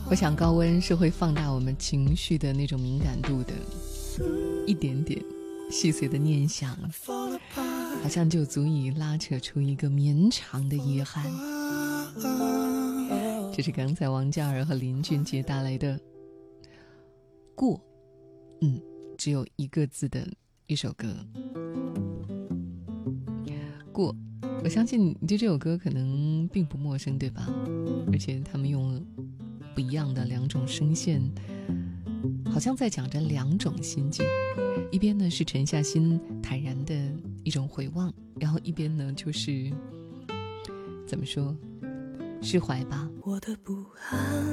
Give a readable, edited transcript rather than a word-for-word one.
我想高温是会放大我们情绪的那种敏感度的，一点点细碎的念想，好像就足以拉扯出一个绵长的遗憾。这是刚才王嘉尔和林俊杰带来的过，只有一个字的一首歌。过，我相信你对这首歌可能并不陌生，对吧？而且他们用了不一样的两种声线，好像在讲着两种心境。一边呢是沉下心坦然的一种回望，然后一边呢就是怎么说，释怀吧。 我的不安